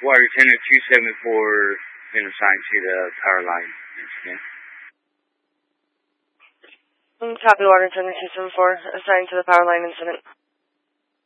Water Tender 274 been assigned to the power line incident. Copy, Water Tender 274, assigned to the power line incident.